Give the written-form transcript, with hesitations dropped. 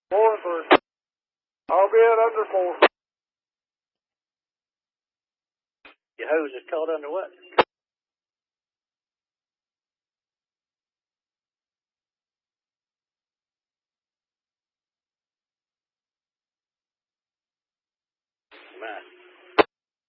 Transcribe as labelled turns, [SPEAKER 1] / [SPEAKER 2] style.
[SPEAKER 1] 4-3. I'll be at under 4.
[SPEAKER 2] Your hose is caught under what? Man.